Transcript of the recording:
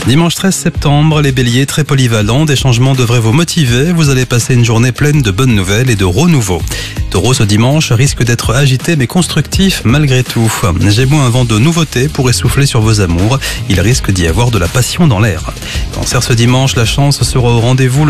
Dimanche 13 septembre, les béliers très polyvalents, des changements devraient vous motiver. Vous allez passer une journée pleine de bonnes nouvelles et de renouveau. Taureau, ce dimanche risque d'être agité mais constructif malgré tout. Gémeaux, un vent de nouveauté pourrait souffler sur vos amours. Il risque d'y avoir de la passion dans l'air. Cancer, ce dimanche, la chance sera au rendez-vous.